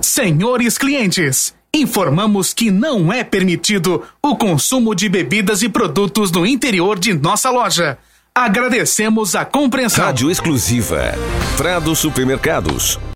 Senhores clientes, informamos que não é permitido o consumo de bebidas e produtos no interior de nossa loja. Agradecemos a compreensão. Rádio exclusiva. Frado Supermercados.